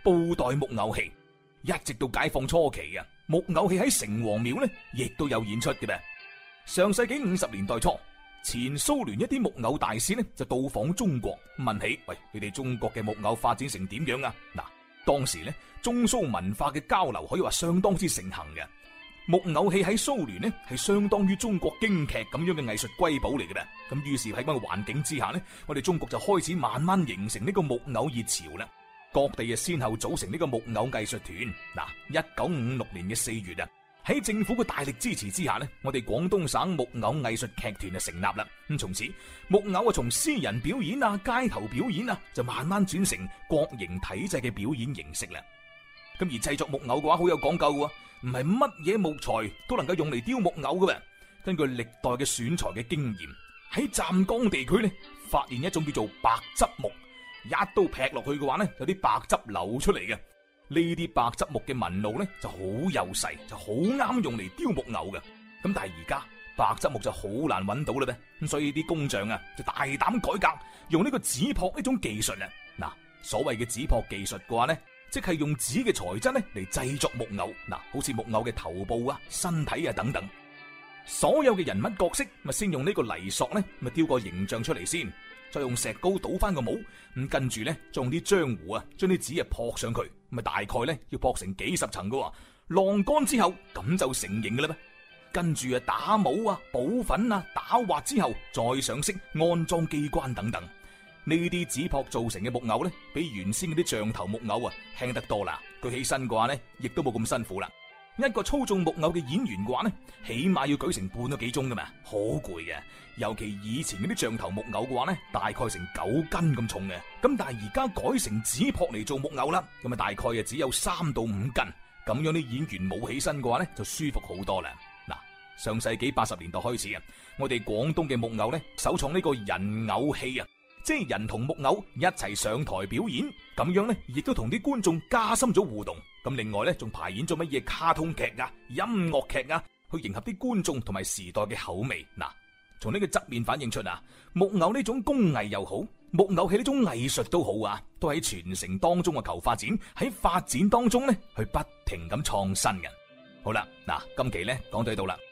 布袋木偶戲。一直到解放初期啊，木偶戲喺城隍廟呢亦都有演出嘅噃。上世紀50年代初，前蘇聯一啲木偶大使呢就到訪中國，問起喂，你哋中國嘅木偶發展成點樣啊？嗱，當時呢中蘇文化嘅交流可以話相當之盛行嘅。木偶戲喺蘇聯呢係相當於中國京劇咁樣嘅藝術瑰寶嚟嘅啦。咁於是喺咁嘅環境之下呢，我哋中國就開始慢慢形成呢個木偶熱潮啦。各地啊先後組成呢個木偶藝術團。嗱，1956年嘅4月啊，喺政府嘅大力支持之下呢，我哋廣東省木偶藝術劇團就成立啦。咁從此木偶啊從私人表演啊、街頭表演啊，就慢慢轉成國營體制嘅表演形式啦。咁而製作木偶嘅話好有講究喎，唔係乜嘢木材都能夠用嚟雕木偶嘅。根據歷代嘅選材嘅經驗，喺湛江地區呢發現一種叫做白汁木，一刀劈落去嘅話呢，有啲白汁流出嚟嘅。呢啲白汁木嘅紋路呢就好幼細，就好啱用嚟雕木偶嘅。咁但係而家白汁木就好難揾到啦噃，咁所以啲工匠啊就大膽改革，用呢個紙撲呢種技術啊。嗱，所謂嘅紙撲技術嘅話呢，即係用紙嘅材質咧嚟製作木偶。嗱，好似木偶嘅頭部啊、身體啊等等，所有嘅人物角色咪先用呢個泥塑咧咪雕個形象出嚟先，再用石膏倒翻個模，咁跟住咧再用啲漿糊啊將啲紙啊撲上去，咪大概咧要撲成幾十層噶，晾乾之後咁就成型噶啦。跟住啊打模啊、補粉啊、打滑之後再上色、安裝機關等等。呢啲紙撲造成嘅木偶呢，比原先嗰啲象頭木偶啊輕得多啦。舉起身嘅話呢，亦都冇咁辛苦啦。一個操縱木偶嘅演員嘅話呢，起碼要舉成半個幾鐘噶嘛，好攰嘅。尤其以前嗰啲象頭木偶嘅話呢，大概成9斤咁重嘅。咁但係而家改成紙撲嚟做木偶啦，咁啊大概啊只有3到5斤。咁樣啲演員冇起身嘅話呢，就舒服好多啦。嗱，上世紀80年代開始啊，我哋廣東嘅木偶呢，首創呢個人偶戲啊。即係人同木偶一齊上台表演，咁樣呢亦都同啲觀眾加深咗互動。咁另外呢，仲排演咗乜嘢卡通劇啊、音樂劇啊，去迎合啲觀眾同埋時代嘅口味。嗱，從呢個側面反映出啊，木偶呢種工藝又好，木偶戲呢種藝術都好啊，都喺傳承當中嘅求發展，喺發展當中呢去不停咁創新嘅。好啦，嗱，今期呢講到呢度啦。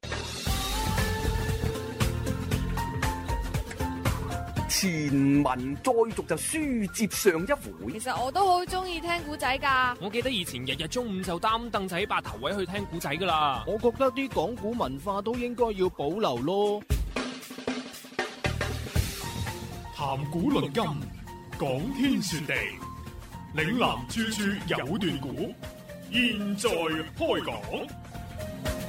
前文再續就書接上一回。 其實我都好中意聽古仔噶。 我記得以前日日中午就擔凳仔8頭位去聽古仔噶啦。 我覺得啲講古文化都應該要保留咯。 談古論今，講天說地，嶺南處處有段古。現在開講。